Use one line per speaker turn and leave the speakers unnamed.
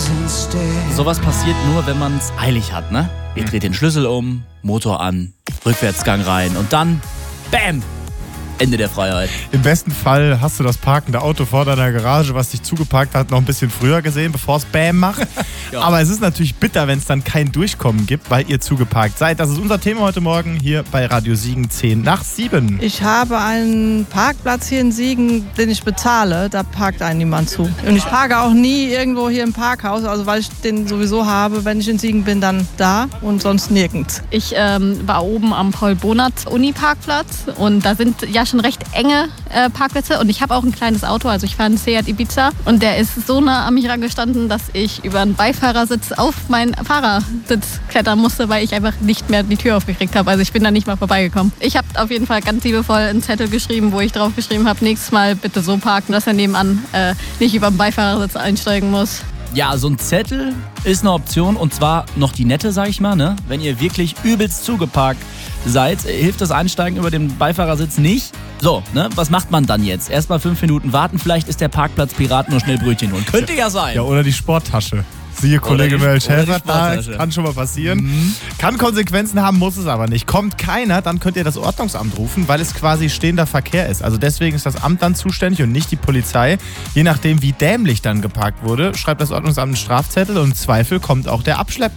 Sowas passiert nur, wenn man es eilig hat, ne? Ihr dreht den Schlüssel um, Motor an, Rückwärtsgang rein und dann, BÄM! Ende der Freiheit.
Im besten Fall hast du das parkende Auto vor deiner Garage, was dich zugeparkt hat, noch ein bisschen früher gesehen, bevor es BÄM macht. Ja. Aber es ist natürlich bitter, wenn es dann kein Durchkommen gibt, weil ihr zugeparkt seid. Das ist unser Thema heute Morgen hier bei Radio Siegen 10 nach 7.
Ich habe einen Parkplatz hier in Siegen, den ich bezahle. Da parkt einem niemand zu. Und ich parke auch nie irgendwo hier im Parkhaus, also weil ich den sowieso habe. Wenn ich in Siegen bin, dann da und sonst nirgends.
Ich war oben am Paul-Bonat-Uni-Parkplatz und da sind ja schon recht enge Parkplätze und ich habe auch ein kleines Auto, also ich fahre einen Seat Ibiza und der ist so nah an mich rangestanden, dass ich über einen Beifahrersitz auf meinen Fahrersitz klettern musste, weil ich einfach nicht mehr die Tür aufgekriegt habe. Also ich bin da nicht mal vorbeigekommen. Ich habe auf jeden Fall ganz liebevoll einen Zettel geschrieben, wo ich drauf geschrieben habe, nächstes Mal bitte so parken, dass er nebenan nicht über den Beifahrersitz einsteigen muss.
Ja, so ein Zettel ist eine Option und zwar noch die nette, sag ich mal, ne? Wenn ihr wirklich übelst zugeparkt seid, hilft das Einsteigen über den Beifahrersitz nicht. So, ne? Was macht man dann jetzt? Erstmal 5 Minuten warten, vielleicht ist der Parkplatzpirat nur schnell Brötchen holen. Könnte ja sein.
Ja, oder die Sporttasche. Siehe Kollege Welch-Helfert, kann schon mal passieren. Kann Konsequenzen haben, muss es aber nicht. Kommt keiner, dann könnt ihr das Ordnungsamt rufen, weil es quasi stehender Verkehr ist. Also deswegen ist das Amt dann zuständig und nicht die Polizei. Je nachdem, wie dämlich dann geparkt wurde, schreibt das Ordnungsamt einen Strafzettel und im Zweifel kommt auch der Abschlepp